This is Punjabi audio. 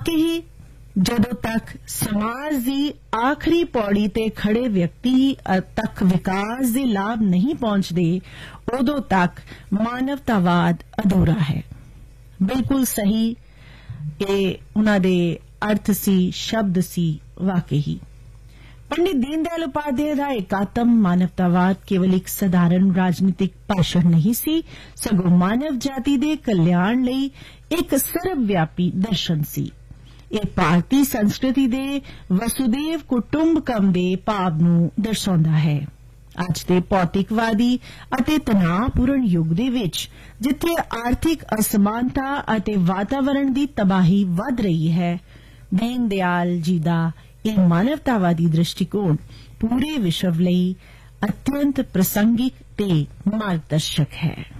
ਵਾਕਈ ਜਦੋਂ ਤੱਕ ਸਮਾਜ ਦੀ ਆਖਰੀ ਪੌੜੀ ਤੇ ਖੜੇ ਵਿਅਕਤੀ ਤੱਕ ਵਿਕਾਸ ਦੇ ਲਾਭ ਨਹੀਂ ਪਹੁੰਚਦੇ ਉਦੋਂ ਤੱਕ ਮਾਨਵਤਾਵਾਦ ਅਧੂਰਾ ਹੈ। ਬਿਲਕੁਲ ਸਹੀ ਇਹ ਉਹਨਾਂ ਦੇ ਅਰਥ ਸੀ, ਸ਼ਬਦ ਸੀ ਵਾਕਈ। पंडित दीनदयाल उपाध्याय का एकात्म मानवतावाद केवल एक साधारण राजनीतिक भाषण नहीं सी, सगों मानव जाति दे कल्याण लई एक सर्वव्यापी दर्शन सी। ਇਹ ਭਾਰਤੀ ਸੰਸਕ੍ਰਿਤੀ ਦੇ ਵਸੁਦੇਵ ਕੁਟੁੰਬਕਮ ਦੇ ਭਾਵ ਨੂੰ ਦਰਸਾਉਂਦਾ ਹੈ। ਅੱਜ ਦੇ ਭੌਤਿਕਵਾਦੀ ਅਤੇ ਤਣਾਅਪੂਰਨ ਯੁੱਗ ਦੇ ਵਿੱਚ ਜਿੱਥੇ ਆਰਥਿਕ ਅਸਮਾਨਤਾ ਅਤੇ ਵਾਤਾਵਰਣ ਦੀ ਤਬਾਹੀ ਵੱਧ ਰਹੀ ਹੈ, ਦੀਨ ਦਿਆਲ ਜੀ ਦਾ ਇਹ ਮਾਨਵਤਾਵਾਦੀ ਦ੍ਰਿਸ਼ਟੀਕੋਣ ਪੂਰੇ ਵਿਸ਼ਵ ਲਈ ਅਤਿਅੰਤ ਪ੍ਰਸੰਗਿਕ ਤੇ ਮਾਰਗਦਰਸ਼ਕ ਹੈ।